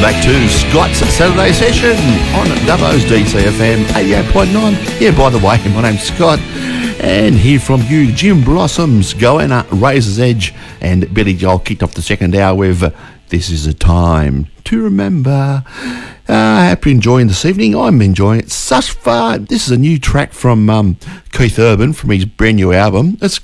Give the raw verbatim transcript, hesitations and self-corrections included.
back to Scott's Saturday Session on Dubbo's D C F M eighty-eight point nine. Yeah, by the way, my name's Scott, and hear from you, Jim Blossoms, Goanna, Razor's Edge, and Billy Joel kicked off the second hour with uh, This Is a Time to Remember. Uh, I hope you're enjoying this evening. I'm enjoying it thus far. This is a new track from um, Keith Urban from his brand new album. It's